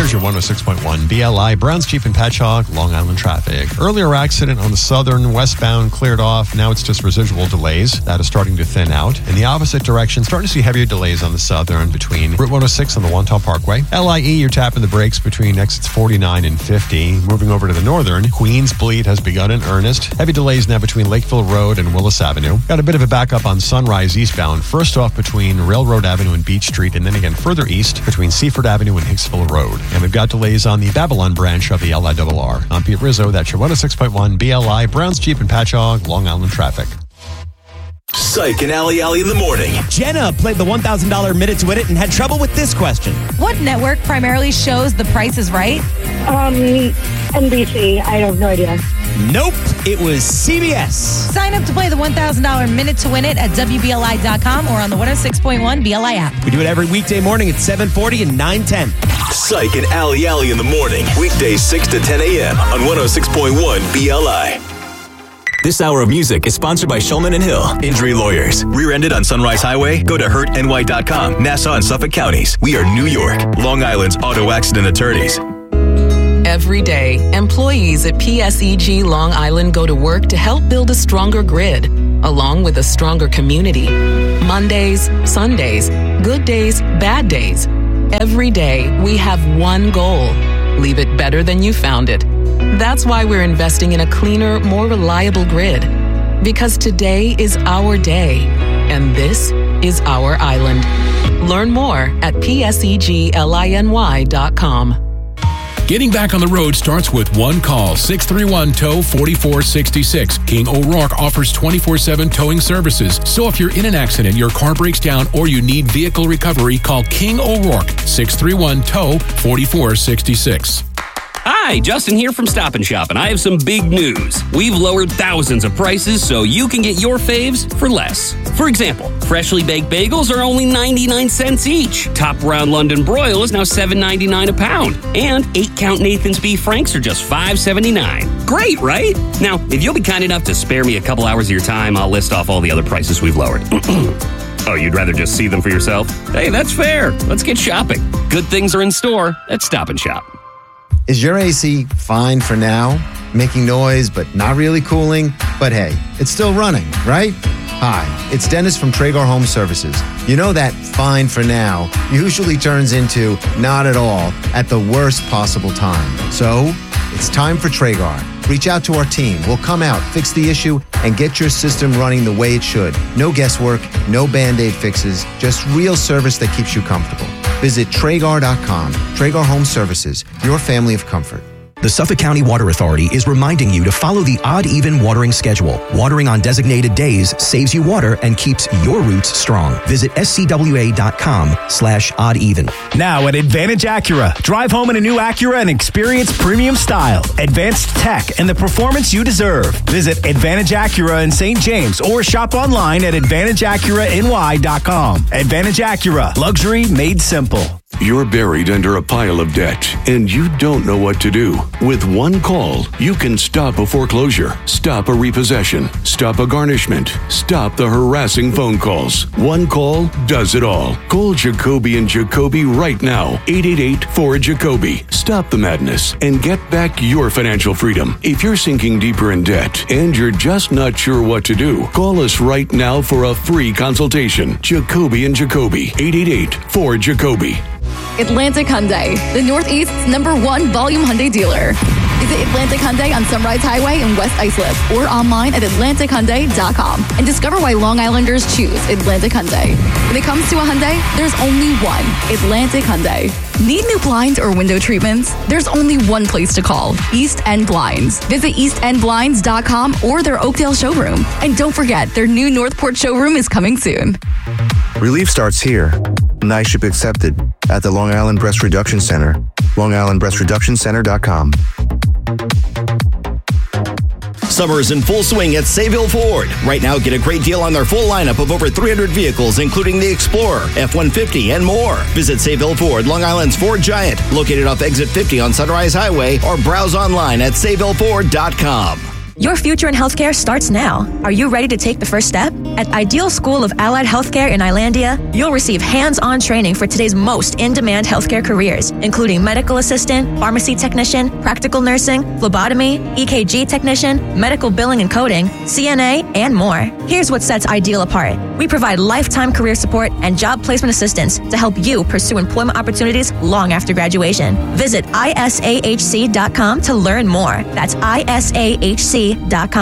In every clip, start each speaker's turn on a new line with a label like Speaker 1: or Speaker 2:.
Speaker 1: Here's your 106.1 BLI Browns Jeep and Patchogue, Long Island traffic. Earlier accident on the southern westbound cleared off. Now it's just residual delays. That is starting to thin out. In the opposite direction, starting to see heavier delays on the southern between Route 106 and the Wantagh Parkway. LIE, you're tapping the brakes between exits 49 and 50. Moving over to the northern, Queens Bleed has begun in earnest. Heavy delays now between Lakeville Road and Willis Avenue. Got a bit of a backup on Sunrise eastbound. First off between Railroad Avenue and Beach Street, and then again further east between Seaford Avenue and Hicksville Road. And we've got delays on the Babylon branch of the LIRR. I'm Pete Rizzo. That's your 106.1 BLI Browns Jeep and Patchogue, Long Island traffic.
Speaker 2: Psych and Allie in the morning.
Speaker 3: Jenna played the $1,000 Minute to Win It and had trouble with this question.
Speaker 4: What network primarily shows The Price is Right?
Speaker 5: NBC. I have no idea.
Speaker 3: Nope, it was CBS.
Speaker 4: Sign up to play the $1,000 Minute to Win It at WBLI.com or on the 106.1 BLI app.
Speaker 3: We do it every weekday morning at 7:40 and 9:10.
Speaker 2: Psych and Allie in the morning. Weekdays 6 to 10 a.m. on 106.1 BLI. This hour of music is sponsored by Shulman & Hill, Injury Lawyers. Rear-ended on Sunrise Highway? Go to hurtny.com. Nassau and Suffolk counties. We are New York, Long Island's auto accident attorneys.
Speaker 6: Every day, employees at PSEG Long Island go to work to help build a stronger grid, along with a stronger community. Mondays, Sundays, good days, bad days. Every day, we have one goal: leave it better than you found it. That's why we're investing in a cleaner, more reliable grid. Because today is our day, and this is our island. Learn more at psegliny.com.
Speaker 7: Getting back on the road starts with one call, 631-TOW-4466. King O'Rourke offers 24/7 towing services. So if you're in an accident, your car breaks down, or you need vehicle recovery, call King O'Rourke, 631-TOW-4466.
Speaker 8: Hi, Justin here from Stop & Shop, and I have some big news. We've lowered thousands of prices so you can get your faves for less. For example, freshly baked bagels are only 99 cents each. Top Round London Broil is now $7.99 a pound. And 8-count Nathan's Beef Franks are just $5.79. Great, right? Now, if you'll be kind enough to spare me a couple hours of your time, I'll list off all the other prices we've lowered. Oh, you'd rather just see them for yourself? Hey, that's fair. Let's get shopping. Good things are in store at Stop & Shop.
Speaker 9: Is your AC fine for now? Making noise, but not really cooling? But hey, it's still running, right? Hi, it's Dennis from Traeger Home Services. You know that fine for now usually turns into not at all at the worst possible time. So, it's time for Traeger. Reach out to our team. We'll come out, fix the issue, and get your system running the way it should. No guesswork, no Band-Aid fixes, just real service that keeps you comfortable. Visit Traeger.com. Traeger Home Services, your family of comfort.
Speaker 10: The Suffolk County Water Authority is reminding you to follow the odd-even watering schedule. Watering on designated days saves you water and keeps your roots strong. Visit scwa.com/oddeven.
Speaker 11: Now at Advantage Acura. Drive home in a new Acura and experience premium style, advanced tech, and the performance you deserve. Visit Advantage Acura in St. James or shop online at AdvantageAcuraNY.com. Advantage Acura. Luxury made simple.
Speaker 12: You're buried under a pile of debt, and you don't know what to do. With one call, you can stop a foreclosure, stop a repossession, stop a garnishment, stop the harassing phone calls. One call does it all. Call Jacoby and Jacoby right now, 888-4-JACOBY. Stop the madness and get back your financial freedom. If you're sinking deeper in debt and you're just not sure what to do, call us right now for a free consultation. Jacoby and Jacoby, 888-4-JACOBY.
Speaker 13: Atlantic Hyundai, the Northeast's #1 volume Hyundai dealer. Visit Atlantic Hyundai on Sunrise Highway in West Islip or online at AtlanticHyundai.com and discover why Long Islanders choose Atlantic Hyundai. When it comes to a Hyundai, there's only one, Atlantic Hyundai. Need new blinds or window treatments? There's only one place to call, East End Blinds. Visit eastendblinds.com or their Oakdale showroom. And don't forget, their new Northport showroom is coming soon.
Speaker 14: Relief starts here. NISHIP accepted at the Long Island Breast Reduction Center. LongIslandBreastReductionCenter.com.
Speaker 3: Summer is in full swing at Sayville Ford. Right now, get a great deal on their full lineup of over 300 vehicles, including the Explorer, F-150, and more. Visit Sayville Ford, Long Island's Ford Giant, located off Exit 50 on Sunrise Highway, or browse online at SayvilleFord.com.
Speaker 5: Your future in healthcare starts now. Are you ready to take the first step? At Ideal School of Allied Healthcare in Islandia, you'll receive hands-on training for today's most in-demand healthcare careers, including medical assistant, pharmacy technician, practical nursing, phlebotomy, EKG technician, medical billing and coding, CNA, and more. Here's what sets Ideal apart. We provide lifetime career support and job placement assistance to help you pursue employment opportunities long after graduation. Visit isahc.com to learn more. That's isahc.com.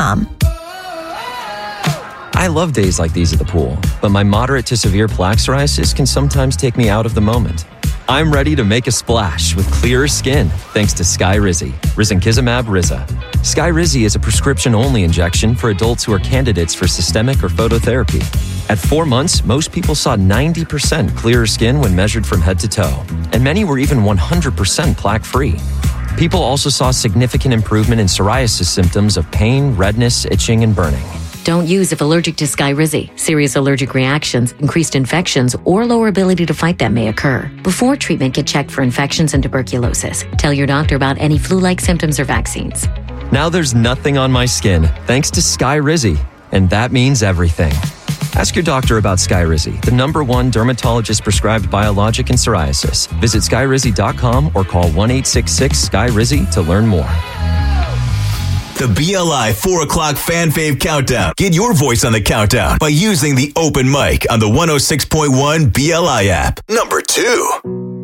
Speaker 15: I love days like these at the pool, but my moderate to severe plaque psoriasis can sometimes take me out of the moment. I'm ready to make a splash with clearer skin thanks to Skyrizi, risankizumab Riza. Skyrizi is a prescription-only injection for adults who are candidates for systemic or phototherapy. At 4 months, most people saw 90% clearer skin when measured from head to toe, and many were even 100% plaque-free. People also saw significant improvement in psoriasis symptoms of pain, redness, itching, and burning.
Speaker 16: Don't use if allergic to Skyrizi. Serious allergic reactions, increased infections, or lower ability to fight them may occur. Before treatment, get checked for infections and tuberculosis. Tell your doctor about any flu-like symptoms or vaccines.
Speaker 15: Now there's nothing on my skin thanks to Skyrizi, and that means everything. Ask your doctor about Skyrizi, the #1 dermatologist-prescribed biologic in psoriasis. Visit Skyrizi.com or call 1-866-SKY-RIZI to learn more.
Speaker 2: The BLI 4 o'clock Fan Fave Countdown. Get your voice on the countdown by using the open mic on the 106.1 BLI app. Number 2.